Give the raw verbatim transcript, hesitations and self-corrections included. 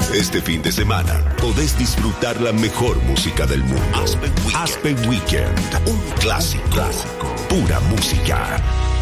Este fin de semana podés disfrutar la mejor música del mundo. Aspen Weekend. Aspen Weekend. Un clásico. clásico. Pura música.